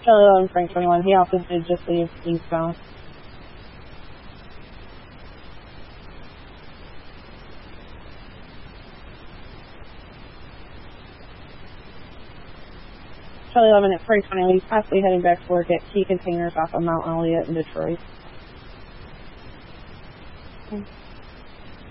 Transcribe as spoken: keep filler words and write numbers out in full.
Charlie eleven, Frank twenty-one. He also did just leave eastbound. Charlie eleven at Frank twenty-one. He's possibly heading back to work at Key Containers off of Mount Elliott in Detroit. Okay.